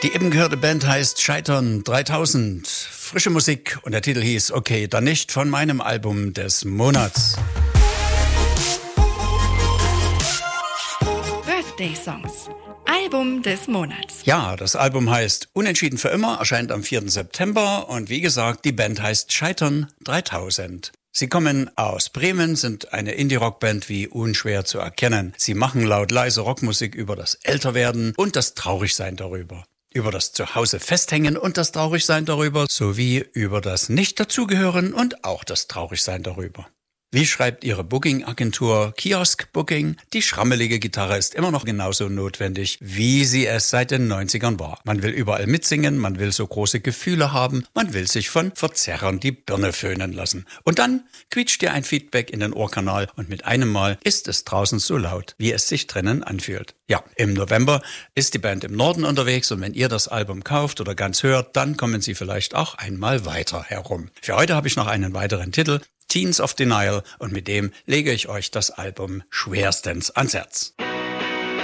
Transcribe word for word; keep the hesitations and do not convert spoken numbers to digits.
Die eben gehörte Band heißt Scheitern dreitausend. Frische Musik und der Titel hieß Okay, dann nicht von meinem Album des Monats. Birthday Songs. Album des Monats. Ja, das Album heißt Unentschieden für immer, erscheint am vierten September und wie gesagt, die Band heißt Scheitern dreitausend. Sie kommen aus Bremen, sind eine Indie-Rock-Band wie unschwer zu erkennen. Sie machen laut leise Rockmusik über das Älterwerden und das Traurigsein darüber. Über das Zuhause festhängen und das Traurigsein darüber, sowie über das Nicht-Dazugehören und auch das Traurigsein darüber. Wie schreibt Ihre Booking-Agentur Kiosk Booking? Die schrammelige Gitarre ist immer noch genauso notwendig, wie sie es seit den neunzigern war. Man will überall mitsingen, man will so große Gefühle haben, man will sich von Verzerrern die Birne föhnen lassen. Und dann quietscht dir ein Feedback in den Ohrkanal und mit einem Mal ist es draußen so laut, wie es sich drinnen anfühlt. Ja, im November ist die Band im Norden unterwegs und wenn ihr das Album kauft oder ganz hört, dann kommen sie vielleicht auch einmal weiter herum. Für heute habe ich noch einen weiteren Titel, Teens of Denial, und mit dem lege ich euch das Album schwerstens ans Herz.